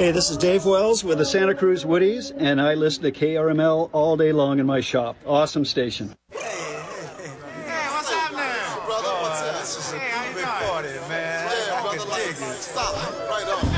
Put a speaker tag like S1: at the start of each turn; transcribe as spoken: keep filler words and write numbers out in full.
S1: Hey, this is Dave Wells with the Santa Cruz Woodies, and I listen to K R M L all day long in my shop. Awesome station.
S2: Hey, what's up now?
S3: Brother, what's up?
S2: This is a big party, man.
S3: Yeah,
S2: I
S3: brother,
S2: can
S3: like,
S2: dig it.
S3: stop. Right on.